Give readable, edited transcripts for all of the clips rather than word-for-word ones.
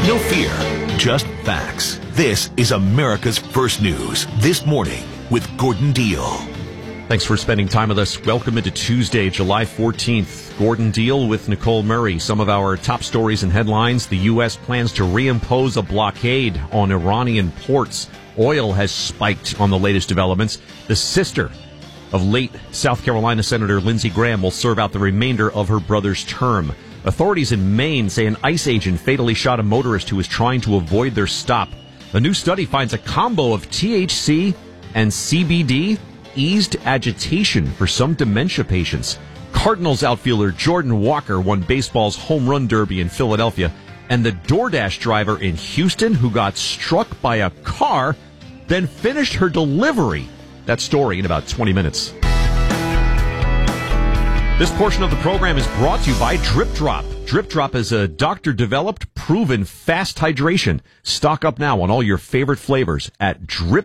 No fear, just facts. This is America's First News This Morning with Gordon Deal. Thanks for spending time with us. Welcome into Tuesday, July 14th. Gordon Deal with Nicole Murray. Some of our top stories and headlines. The U.S. plans to reimpose a blockade on Iranian ports. Oil has spiked on the latest developments. The sister of late South Carolina Senator Lindsey Graham will serve out the remainder of her brother's term. Authorities in Maine say an ICE agent fatally shot a motorist who was trying to avoid their stop. A new study finds a combo of THC and CBD eased agitation for some dementia patients. Cardinals outfielder Jordan Walker won baseball's home run derby in Philadelphia, and the DoorDash driver in Houston who got struck by a car then finished her delivery. That story in about 20 minutes. This portion of the program is brought to you by Drip Drop. Drip Drop is a doctor-developed, proven fast hydration. Stock up now on all your favorite flavors at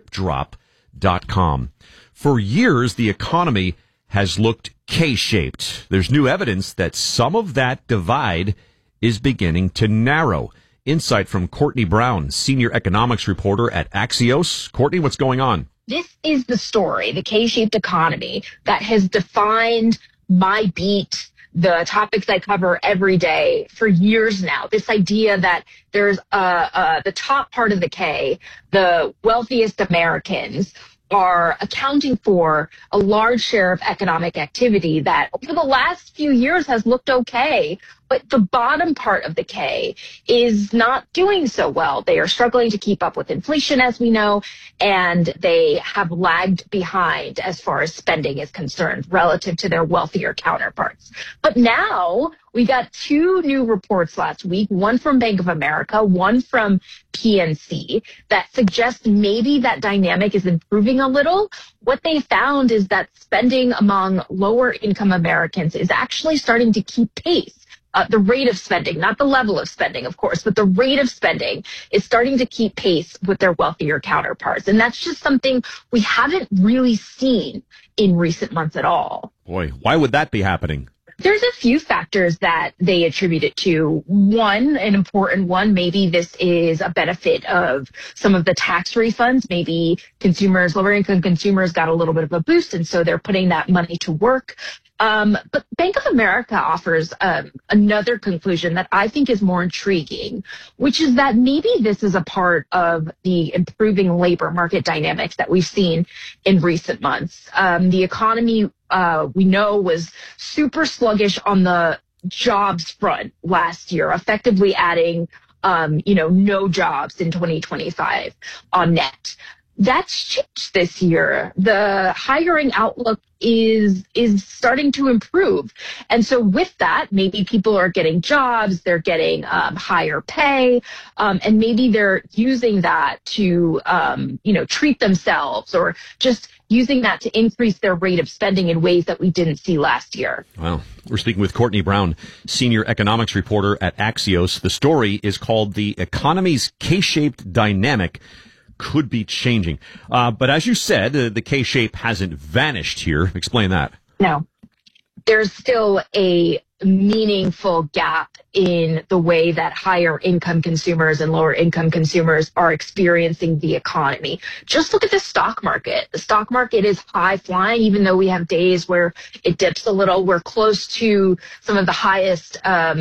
dripdrop.com. For years, the economy has looked K-shaped. There's new evidence that some of that divide is beginning to narrow. Insight from Courtney Brown, senior economics reporter at Axios. Courtney, what's going on? This is the story, the K-shaped economy that has defined my beat, the topics I cover every day for years now. This idea that there's the top part of the K, the wealthiest Americans, are accounting for a large share of economic activity that over the last few years has looked okay, but the bottom part of the K is not doing so well. They are struggling to keep up with inflation, as we know, and they have lagged behind as far as spending is concerned relative to their wealthier counterparts. But now we got two new reports last week, one from Bank of America, one from PNC, that suggests maybe that dynamic is improving a little. What they found is that spending among lower income Americans is actually starting to keep pace. The rate of spending, not the level of spending, of course, but the rate of spending is starting to keep pace with their wealthier counterparts. And that's just something we haven't really seen in recent months at all. Boy, why would that be happening? There's a few factors that they attribute it to. One, an important one, maybe this is a benefit of some of the tax refunds. Maybe consumers, lower income consumers got a little bit of a boost, and so they're putting that money to work. But Bank of America offers another conclusion that I think is more intriguing, which is that maybe this is a part of the improving labor market dynamics that we've seen in recent months. The economy, we know, was super sluggish on the jobs front last year, effectively adding, no jobs in 2025 on net. That's changed this year. The hiring outlook is starting to improve. And so with that, maybe people are getting jobs, they're getting higher pay, and maybe they're using that to, treat themselves or just using that to increase their rate of spending in ways that we didn't see last year. Wow. We're speaking with Courtney Brown, senior economics reporter at Axios. The story is called The Economy's K-Shaped Dynamic Could Be Changing. But as you said, the K-shape hasn't vanished here. Explain that. No. There's still a meaningful gap in the way that higher income consumers and lower income consumers are experiencing the economy. Just look at the stock market. The stock market is high flying, even though we have days where it dips a little. We're close to some of the highest